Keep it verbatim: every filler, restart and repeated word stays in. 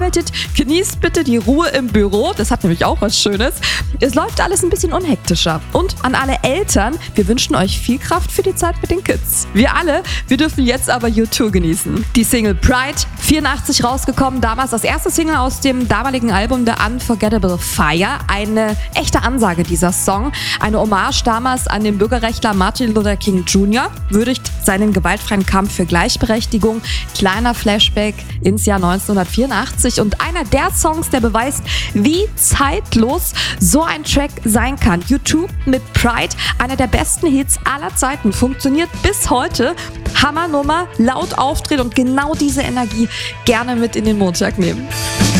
arbeitet, genießt bitte die Ruhe im Büro. Das hat nämlich auch was Schönes. Es läuft alles ein bisschen unhektischer. Und an alle Eltern, wir wünschen euch viel Kraft für die Zeit mit den Kids. Wir alle, wir dürfen jetzt aber U zwei genießen. Die Single Pride, vierundachtzig rausgekommen, damals das erste Single aus dem damaligen Album The Unforgettable Fire. Eine echte Ansage dieser Song. Eine Hommage damals an den Bürgerrechtler Martin Luther King Junior Würdigt seinen gewaltfreien Kampf für Gleichberechtigung. Kleiner Flashback ins Jahr neunzehnhundertvierundachtzig und einer der Songs, der beweist, wie zeitlos so ein Track sein kann. U zwei mit Pride, einer der besten Hits aller Zeiten, funktioniert bis heute. Hammernummer, laut aufdrehen und genau diese Energie gerne mit in den Montag nehmen.